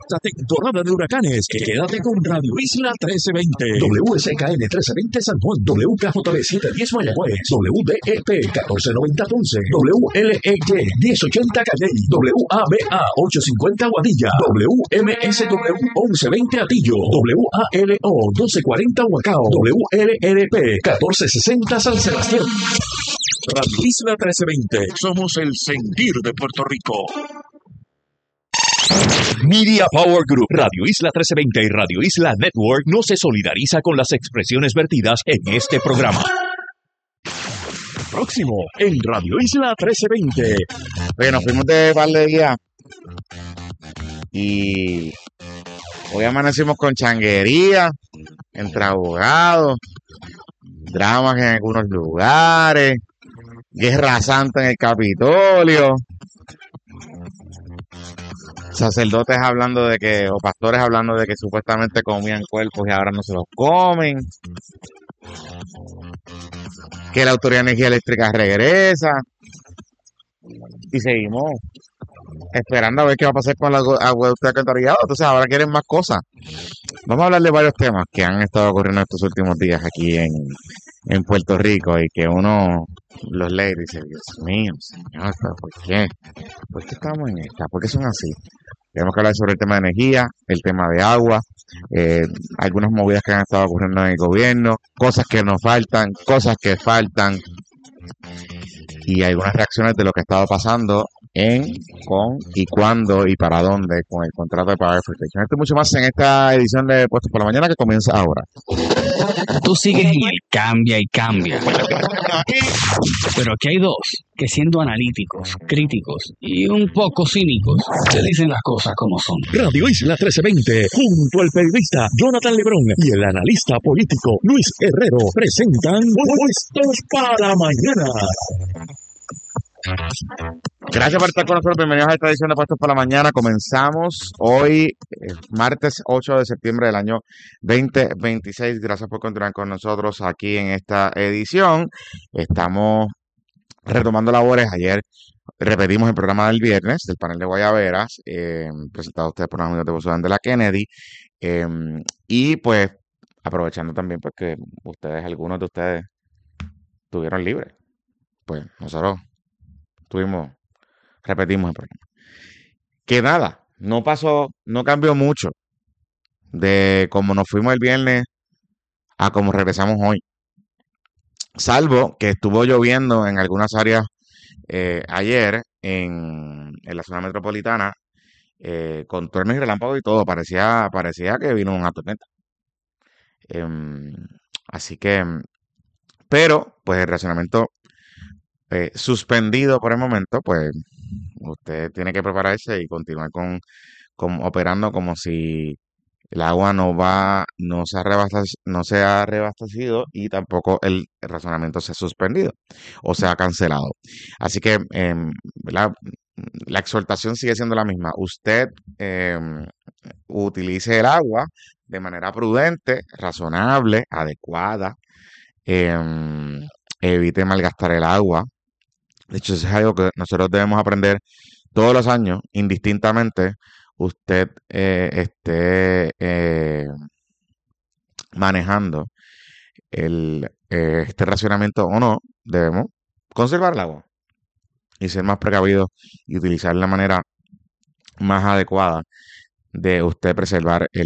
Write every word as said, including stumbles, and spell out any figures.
esta temporada de huracanes. Quédate con Radio Isla trece veinte, W S K N trece veinte San Juan, W K J B setecientos diez Mayagüez, W D E P catorce noventa Ponce, W L E Y diez ochenta Calley, W A B A ochocientos cincuenta Guadilla, W M S W once veinte Atillo, W A L O doce cuarenta Huacao, W L R P catorce sesenta San Sebastián. Radio Isla trece veinte, somos el sentir de Puerto Rico. Media Power Group, Radio Isla trece veinte y Radio Isla Network no se solidariza con las expresiones vertidas en este programa. Próximo en Radio Isla trece veinte. Oye, nos fuimos de par de días y hoy amanecimos con changuería entre abogados, dramas en algunos lugares, guerra santa en el Capitolio, sacerdotes hablando de que, o pastores hablando de que supuestamente comían cuerpos y ahora no se los comen, que la Autoridad de Energía Eléctrica regresa, y seguimos esperando a ver qué va a pasar con la acueducto alcantarillado. Entonces ahora quieren más cosas. Vamos a hablar de varios temas que han estado ocurriendo estos últimos días aquí en, en Puerto Rico y que uno los lee y dice, Dios mío, señor, ¿por qué? ¿Por qué estamos en esta? ¿Por qué son así? Tenemos que hablar sobre el tema de energía, el tema de agua, eh, algunas movidas que han estado ocurriendo en el gobierno, cosas que nos faltan, cosas que faltan y algunas reacciones de lo que ha estado pasando en, con y cuándo y para dónde con el contrato de Power Protection. Esto y mucho más en esta edición de Puestos por la Mañana que comienza ahora. Tú sigues en el cambia y cambia. Pero aquí hay dos que, siendo analíticos, críticos y un poco cínicos, te dicen las cosas como son. Radio Isla trece veinte, junto al periodista Jonathan Lebrón y el analista político Luis Herrero, presentan Puestos para Mañana. Gracias por estar con nosotros. Bienvenidos a esta edición de Puestos por la Mañana. Comenzamos hoy, eh, martes ocho de septiembre del año veinte veintiséis. Gracias por continuar con nosotros aquí en esta edición. Estamos retomando labores. Ayer repetimos el programa del viernes del panel de Guayaberas, eh, presentado a ustedes por los amigos de Bosudán de la Kennedy. Eh, y pues, aprovechando también pues que ustedes, algunos de ustedes, estuvieron libres. Pues nosotros tuvimos, repetimos el programa. Que nada, no pasó, no cambió mucho de cómo nos fuimos el viernes a cómo regresamos hoy. Salvo que estuvo lloviendo en algunas áreas eh, ayer en, en la zona metropolitana, eh, con truenos y relámpagos y todo. Parecía, parecía que vino una tormenta. Eh, así que, pero, pues el racionamiento Eh, suspendido por el momento, pues usted tiene que prepararse y continuar con, con operando como si el agua no va, no se ha rebastecido, no se ha reabastecido y tampoco el razonamiento se ha suspendido o se ha cancelado. Así que eh, la, la exhortación sigue siendo la misma. Usted eh, utilice el agua de manera prudente, razonable, adecuada. Eh, evite malgastar el agua. De hecho, eso es algo que nosotros debemos aprender todos los años, indistintamente usted eh, esté eh, manejando el, eh, este racionamiento o no. Debemos conservar el agua y ser más precavidos y utilizar la manera más adecuada de usted preservar el